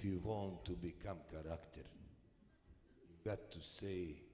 if you want to become character, you got to say